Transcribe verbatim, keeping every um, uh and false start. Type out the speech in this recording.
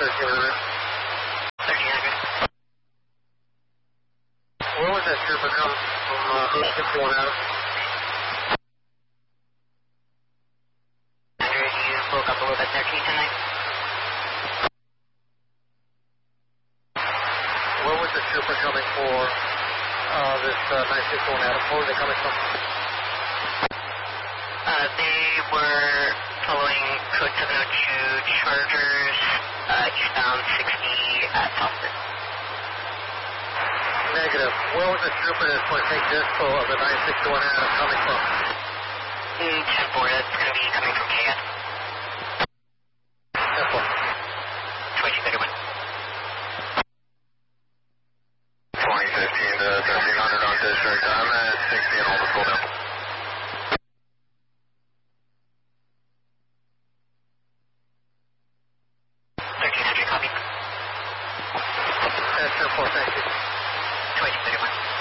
thirteen hundred. thirteen hundred. Where was that trooper coming from? Uh, eight sixty-one Adam. Andrew, you broke up a little bit there. Can you tonight? Where was the trooper coming for uh, this uh, nine sixty-one Adam? Where was they coming from? Uh, they were following code seven oh two Chargers, uh, eastbound sixty at Austin. Negative. Where was the trooper that's going to take this full of the nine sixty-one Adam coming from? Mm, ten four, that's going to be coming from K S. ten four. twenty-two thirty-one. twenty fifteen to thirteen hundred on district. I'm at sixty and almost full down. thirteen hundred, copy. ten four, thank you. twenty-two thirty-one.